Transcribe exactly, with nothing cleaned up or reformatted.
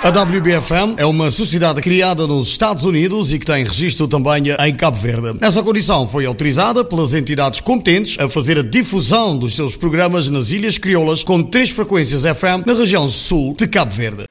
A W B F M é uma sociedade criada nos Estados Unidos e que tem registro também em Cabo Verde. Nessa condição foi autorizada pelas entidades competentes a fazer a difusão dos seus programas nas Ilhas Crioulas com três frequências F M na região sul de Cabo Verde.